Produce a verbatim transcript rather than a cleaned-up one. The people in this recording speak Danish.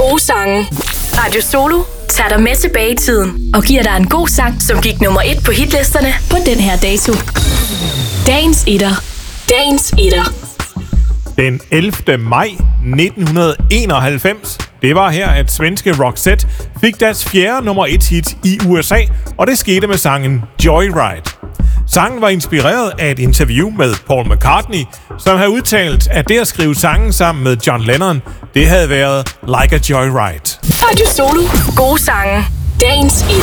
gode sange. Radio Solo tager dig med tilbage i tiden og giver dig en god sang, som gik nummer et på hitlisterne på den her dato. Dagens etter. Dagens etter. Den ellevte maj nitten enoghalvfems, det var her, at svenske Roxette fik deres fjerde nummer et hit i U S A, og det skete med sangen Joyride. Sangen var inspireret af et interview med Paul McCartney, som havde udtalt, at det at skrive sangen sammen med John Lennon, det havde været like a joyride. Radio Solo. Gode sange. Dagens etter.